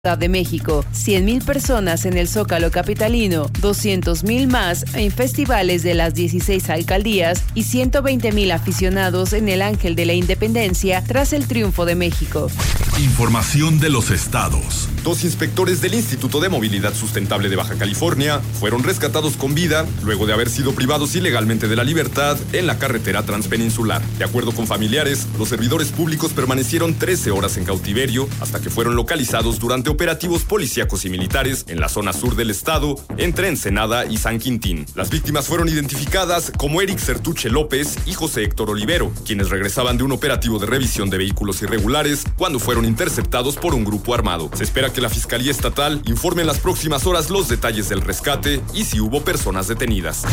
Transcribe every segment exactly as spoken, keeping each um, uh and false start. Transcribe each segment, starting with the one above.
Ciudad de México, cien mil personas en el Zócalo capitalino, doscientos mil más en festivales de las dieciséis alcaldías y ciento veinte mil aficionados en el Ángel de la Independencia tras el triunfo de México. Información de los estados. Dos inspectores del Instituto de Movilidad Sustentable de Baja California fueron rescatados con vida luego de haber sido privados ilegalmente de la libertad en la carretera transpeninsular. De acuerdo con familiares, los servidores públicos permanecieron trece horas en cautiverio hasta que fueron localizados durante operativos policíacos y militares en la zona sur del estado, entre Ensenada y San Quintín. Las víctimas fueron identificadas como Eric Certuche López y José Héctor Olivero, quienes regresaban de un operativo de revisión de vehículos irregulares cuando fueron interceptados por un grupo armado. Se espera que la Fiscalía Estatal informe en las próximas horas los detalles del rescate y si hubo personas detenidas.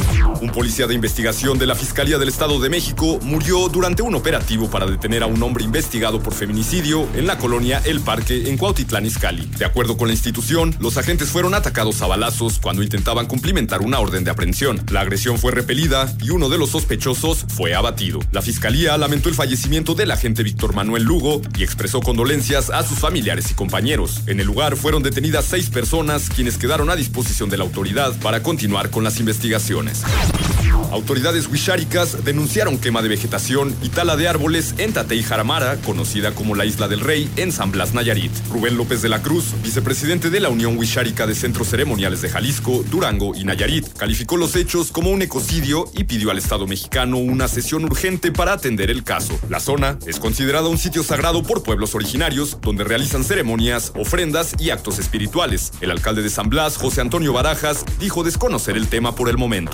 Un policía de investigación de la Fiscalía del Estado de México murió durante un operativo para detener a un hombre investigado por feminicidio en la colonia El Parque en Cuautitlán Izcalli. De acuerdo con la institución, los agentes fueron atacados a balazos cuando intentaban cumplimentar una orden de aprehensión. La agresión fue repelida y uno de los sospechosos fue abatido. La Fiscalía lamentó el fallecimiento del agente Víctor Manuel Lugo y expresó condolencias a sus familiares y compañeros. En el lugar fueron detenidas seis personas, quienes quedaron a disposición de la autoridad para continuar con las investigaciones. Autoridades huixáricas denunciaron quema de vegetación y tala de árboles en Tatey Jaramara, conocida como la Isla del Rey, en San Blas, Nayarit. Rubén López de la Cruz, vicepresidente de la Unión Huixárica de Centros Ceremoniales de Jalisco, Durango y Nayarit, calificó los hechos como un ecocidio y pidió al Estado mexicano una sesión urgente para atender el caso. La zona es considerada un sitio sagrado por pueblos originarios, donde realizan ceremonias, ofrendas y actos espirituales. El alcalde de San Blas, José Antonio Barajas, dijo desconocer el tema por el momento.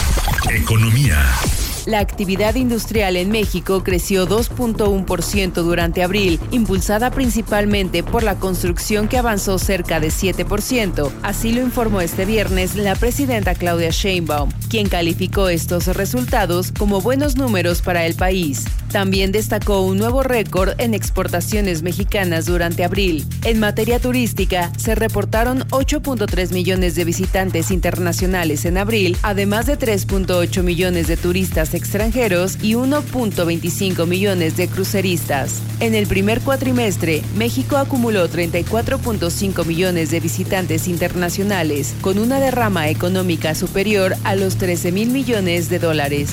Economía. La actividad industrial en México creció dos punto uno por ciento durante abril, impulsada principalmente por la construcción que avanzó cerca de siete por ciento. Así lo informó este viernes la presidenta Claudia Sheinbaum, quien calificó estos resultados como buenos números para el país. También destacó un nuevo récord en exportaciones mexicanas durante abril. En materia turística, se reportaron ocho punto tres millones de visitantes internacionales en abril, además de tres punto ocho millones de turistas extranjeros y uno punto veinticinco millones de cruceristas. En el primer cuatrimestre, México acumuló treinta y cuatro punto cinco millones de visitantes internacionales, con una derrama económica superior a los trece mil millones de dólares.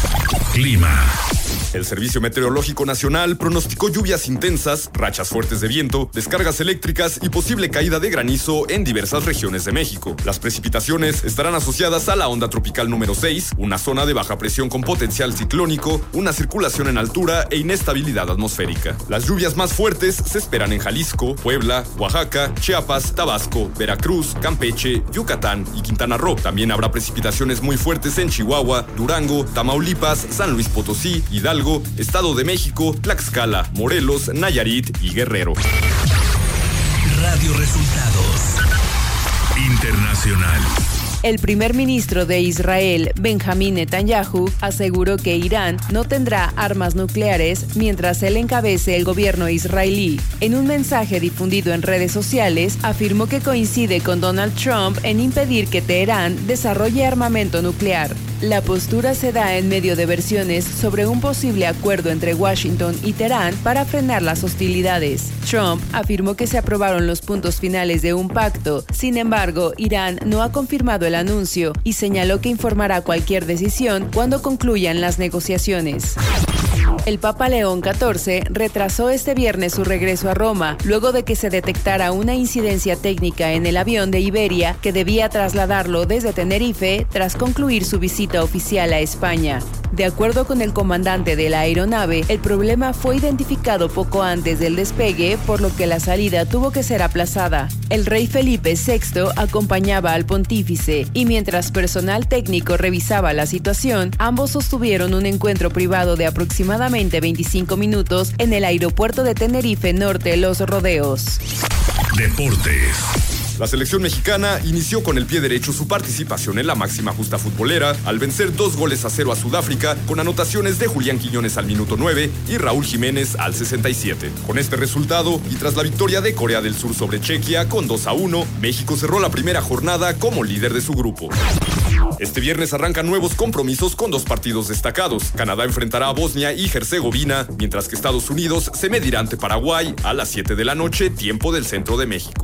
Clima. El Servicio Meteorológico Nacional pronosticó lluvias intensas, rachas fuertes de viento, descargas eléctricas y posible caída de granizo en diversas regiones de México. Las precipitaciones estarán asociadas a la onda tropical número seis, una zona de baja presión con potencial ciclónico, una circulación en altura e inestabilidad atmosférica. Las lluvias más fuertes se esperan en Jalisco, Puebla, Oaxaca, Chiapas, Tabasco, Veracruz, Campeche, Yucatán y Quintana Roo. También habrá precipitaciones muy fuertes en Chihuahua, Durango, Tamaulipas, San Luis Potosí, Hidalgo, Estado de México, Tlaxcala, Morelos, Nayarit y Guerrero. Radio Resultados Internacional. El primer ministro de Israel, Benjamín Netanyahu, aseguró que Irán no tendrá armas nucleares mientras él encabece el gobierno israelí. En un mensaje difundido en redes sociales, afirmó que coincide con Donald Trump en impedir que Teherán desarrolle armamento nuclear. La postura se da en medio de versiones sobre un posible acuerdo entre Washington y Teherán para frenar las hostilidades. Trump afirmó que se aprobaron los puntos finales de un pacto. Sin embargo, Irán no ha confirmado el anuncio y señaló que informará cualquier decisión cuando concluyan las negociaciones. El Papa León catorce retrasó este viernes su regreso a Roma, luego de que se detectara una incidencia técnica en el avión de Iberia que debía trasladarlo desde Tenerife tras concluir su visita oficial a España. De acuerdo con el comandante de la aeronave, el problema fue identificado poco antes del despegue, por lo que la salida tuvo que ser aplazada. El rey Felipe sexto acompañaba al pontífice y mientras personal técnico revisaba la situación, ambos sostuvieron un encuentro privado de aproximadamente veinticinco minutos en el aeropuerto de Tenerife Norte Los Rodeos. Deportes. La selección mexicana inició con el pie derecho su participación en la máxima justa futbolera al vencer dos goles a cero a Sudáfrica con anotaciones de Julián Quiñones al minuto nueve y Raúl Jiménez al sesenta y siete. Con este resultado y tras la victoria de Corea del Sur sobre Chequia con dos a uno, México cerró la primera jornada como líder de su grupo. Este viernes arrancan nuevos compromisos con dos partidos destacados. Canadá enfrentará a Bosnia y Herzegovina, mientras que Estados Unidos se medirá ante Paraguay a las siete de la noche, tiempo del centro de México.